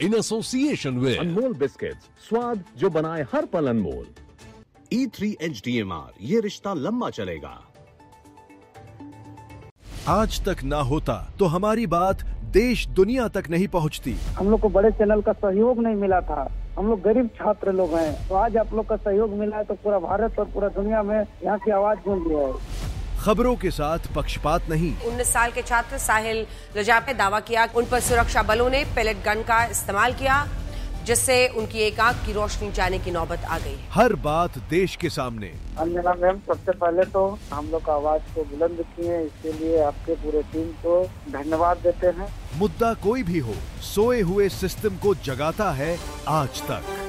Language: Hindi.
in association with Anmol biscuits, स्वाद जो बनाए हर पल अनमोल। E3 HDMR, ये रिश्ता लंबा चलेगा। आज तक ना होता तो हमारी बात देश दुनिया तक नहीं पहुंचती। हम लोग को बड़े चैनल का सहयोग नहीं मिला था, हम लोग गरीब छात्र लोग हैं, तो आज आप लोग का सहयोग मिला है तो पूरा भारत और पूरा दुनिया में यहाँ की आवाज गूंज रही है। खबरों के साथ पक्षपात नहीं। 19 साल के छात्र साहिल रजाब ने दावा किया उन पर सुरक्षा बलों ने पेलेट गन का इस्तेमाल किया, जिससे उनकी एक आंख की रोशनी जाने की नौबत आ गई। हर बात देश के सामने। अंजना मैम, सबसे पहले तो हम लोग का आवाज को बुलंद किए, इसके लिए आपके पूरे टीम को धन्यवाद देते हैं। मुद्दा कोई भी हो, सोए हुए सिस्टम को जगाता है आज तक।